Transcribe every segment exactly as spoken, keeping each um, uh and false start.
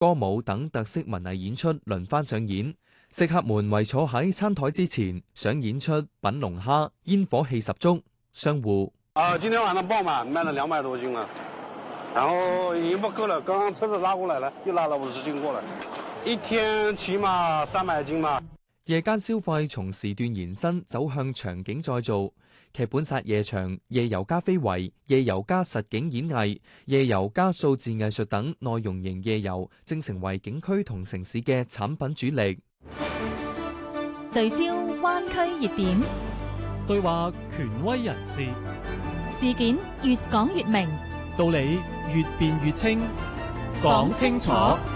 歌舞等特色文藝演出輪番上演。食客們圍坐喺餐台之前，想演出品龍蝦，煙火氣十足。商戶啊，今天晚上爆滿，賣了兩百多斤了，然後已經不夠了，剛剛車子拉過來了，又拉了五十斤過來，一天起碼三百斤嘛。 夜間消費從時段延伸走向場景再造，劇本殺夜場、夜遊加非遺、夜遊加實景演藝、夜遊加數字藝術等內容型夜遊，正成為景區同城市嘅產品主力。 聚焦灣區熱點， 對話權威人士， 事件越講越明， 道理越辯越清，講清楚。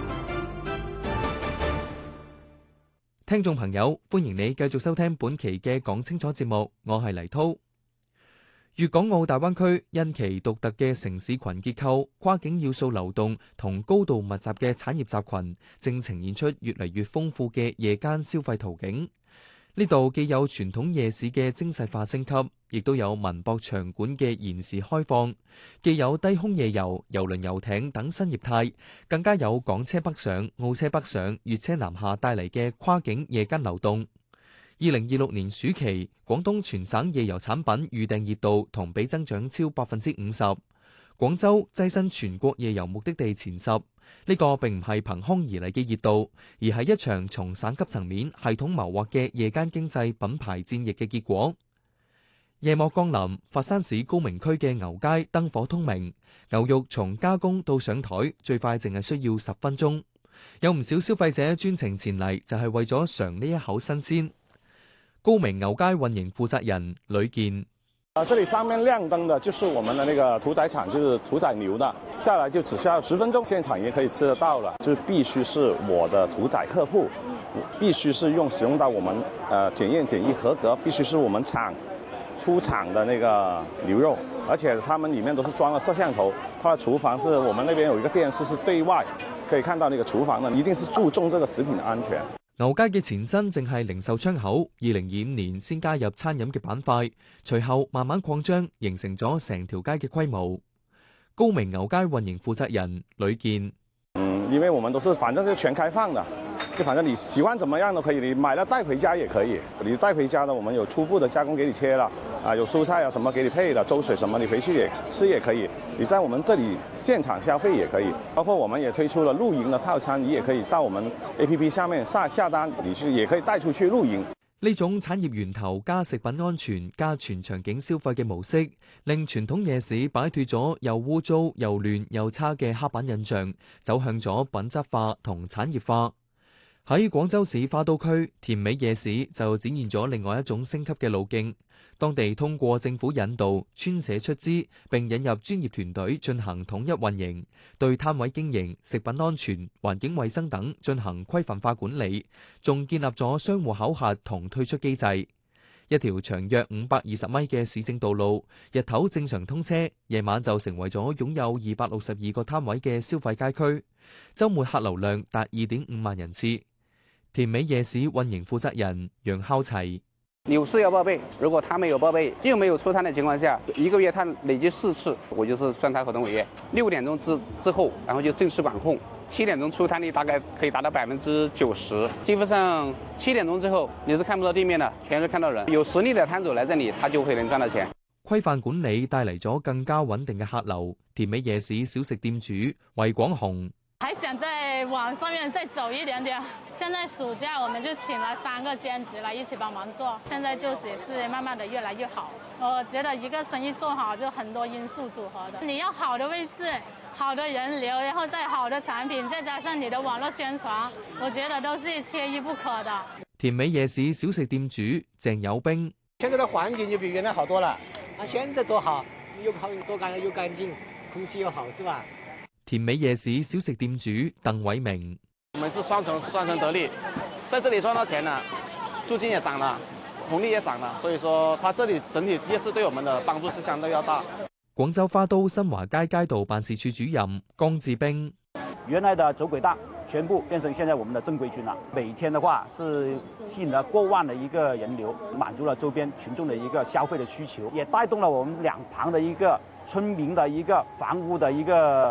聽眾朋友，歡迎你繼續收聽本期嘅講清楚節目，我係黎濤。粵港澳大灣區因其獨特嘅城市群結構、跨境要素流動同高度密集嘅產業集群，正呈現出越嚟越豐富嘅夜間消費途徑。呢度既有傳統夜市嘅精細化升級，亦都有文博場館嘅延時開放，既有低空夜遊、郵輪遊艇等新業態，更加有港車北上、澳車北上、粵車南下帶嚟嘅跨境夜間流動。二零二六年暑期，廣東全省夜遊產品預訂熱度同比增長超百分之五十。廣州躋身全國夜遊目的地前十，呢個並唔係憑空而嚟嘅熱度，而係一場從省級層面系統謀劃嘅夜間經濟品牌戰役嘅結果。夜幕降臨，佛山市高明區嘅牛街燈火通明，牛肉從加工到上台最快淨係需要十分鐘。有唔少消費者專程前嚟，就係為咗嘗呢一口新鮮。高明牛街運營負責人呂健： 啊，這裡上面亮燈的，就是我們的那個屠宰場，就是屠宰牛的，下來就只需要十分鐘，現場也可以吃得到了。就是必須是我的屠宰客戶，必須是用使用到我們呃檢驗檢疫合格，必須是我們廠出廠的那個牛肉，而且他們裡面都是裝了攝像頭，它的廚房是我們那邊有一個電視，是對外可以看到那個廚房的，一定是注重這個食品的安全。 牛街嘅前身正係零售窗口，二零二五年先加入餐飲嘅板塊，隨後慢慢擴張，形成咗成條街嘅規模。高明牛街運營負責人呂健： 嗯，因為我們都是反正是全開放的，就反正你喜歡怎麼樣都可以，你買了帶回家也可以。你帶回家的，我們有初步的加工給你切了，啊，有蔬菜啊什麼給你配了，粥水什麼你回去也吃也可以。你在我們這裡現場消費也可以，包括我們也推出了露營的套餐，你也可以到我們 A P P 下面下下單，你去也可以帶出去露營。 呢種產業源頭加食品安全加全場景消費嘅模式，令傳統夜市擺脫咗又污糟又亂又差嘅刻板印象，走向咗品質化同產業化。喺廣州市花都區田尾夜市就展現咗另外一種升級嘅路徑。當地通過政府引導、村社出資，並引入專業團隊進行統一運營，對攤位經營、食品安全、環境衛生等進行規範化管理，仲建立咗商戶考核同退出機制。一條長約五百二十米嘅市政道路，日頭正常通車，夜晚就成為咗擁有二百六十二個攤位嘅消費街區，週末客流量達二點五萬人次。田尾夜市運營負責人楊孝齊： 牛市要報備，如果他沒有報備，又沒有出攤的情況下，一個月他累計四次，我就是算他合同違約。六點鐘之之後，然後就正式管控。七點鐘出攤率大概可以達到百分之九十，基本上七點鐘之後你是看不到地面的，全是看到人。有實力的攤主來這裡，他就會能賺到錢。 規範管理帶嚟咗更加穩定嘅客流。田尾夜市小食店主魏廣雄： 還想再往上面再走一點點。現在暑假我們就請了三個兼職來一起幫忙做，現在就是也是慢慢的越來越好。我覺得一個生意做好就很多因素組合的，你要好的位置、好的人流，然後再好的產品，再加上你的網絡宣傳，我覺得都是缺一不可的。 田尾夜市小食店主鄭有兵： 現在的環境就比原來好多了，啊，現在多好，又好多乾又乾淨，空氣又好，是吧？ 田尾夜市小食店主鄧偉明： 我們是雙重雙重得利，在這裡賺到錢了，租金也漲了，紅利也漲了，所以說它這裡整體夜市對我們的幫助是相對要大。 廣州花都新華街街道辦事處主任江志兵： 原來的走鬼檔全部變成現在我們的正規軍了，每天的話是吸引了過萬的一個人流，滿足了周邊群眾的一個消費的需求，也帶動了我們兩旁的一個村民的一個房屋的一個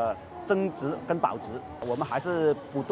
增值跟保值，我们还是不断